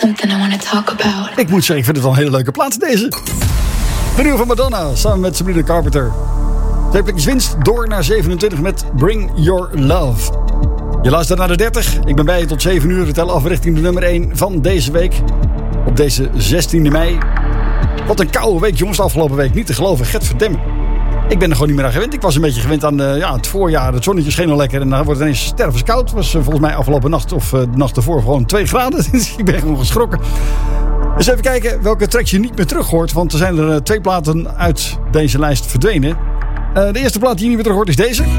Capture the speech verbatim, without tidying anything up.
something I want to talk about. Ik moet zeggen, ik vind het wel een hele leuke plaats deze. De nieuwe van Madonna, samen met Sabrina Carpenter. Twee plekjes winst, door naar zevenentwintig met Bring Your Love. Je luistert naar de dertig. Ik ben bij je tot zeven uur. Vertel af richting de nummer één van deze week. Op deze zestiende mei. Wat een koude week, jongens, de afgelopen week. Niet te geloven, Getverdemme. Ik ben er gewoon niet meer aan gewend. Ik was een beetje gewend aan uh, ja, het voorjaar. Het zonnetje scheen al lekker en dan wordt het ineens stervenskoud. Het was uh, volgens mij afgelopen nacht of uh, de nacht ervoor gewoon twee graden. Ik ben gewoon geschrokken. Dus even kijken welke tracks je niet meer terug hoort. Want er zijn er uh, twee platen uit deze lijst verdwenen. Uh, de eerste plaat die je niet meer terug hoort is deze.